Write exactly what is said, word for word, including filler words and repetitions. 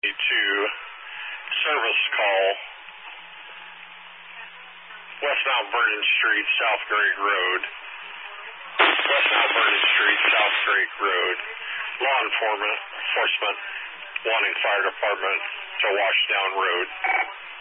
to service call West Mount Vernon Street, South Great Road. West Mount Vernon Street, South Great Road. Law enforcement, enforcement wanting fire department to Washdown Road.